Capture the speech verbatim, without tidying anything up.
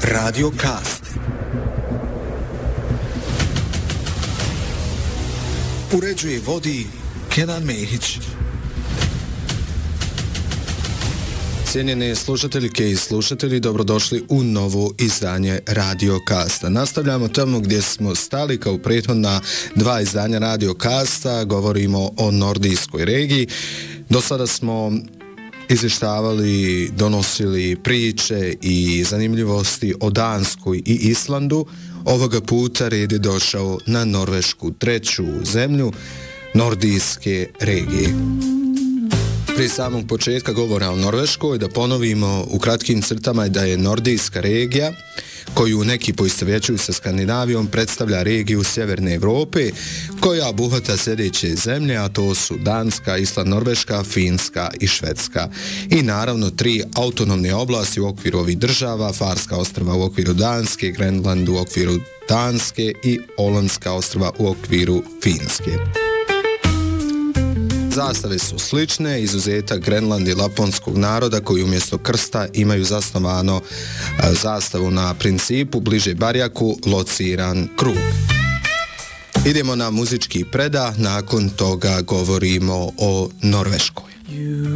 Radio Cast. Uređuje vodi Kenan Mehić. Cijenjene slušateljke i slušatelji, dobrodošli u novo izdanje Radio Casta. Nastavljamo tamo gdje smo stali kao prethodna dva izdanja Radio Casta, govorimo o nordijskoj regiji. Do sada smo izvještavali, donosili priče i zanimljivosti o Danskoj i Islandu. Ovoga puta red je došao na Norvešku, treću zemlju nordijske regije. Prije samog početka govora o Norveškoj da ponovimo u kratkim crtama da je nordijska regija, koju neki poistovjećuju sa Skandinavijom, predstavlja regiju Sjeverne Evrope koja obuhvata sljedeće zemlje, a to su Danska, Island, Norveška, Finska i Švedska. I naravno tri autonomne oblasti u okviru ovih država, Farska ostrva u okviru Danske, Grenland u okviru Danske i Ålandska ostrva u okviru Finske. Zastave su slične, izuzetak Grenland i laponskog naroda koji umjesto krsta imaju zasnovano zastavu na principu bliže barjaku lociran krug. Idemo na muzički predah, nakon toga govorimo o Norveškoj.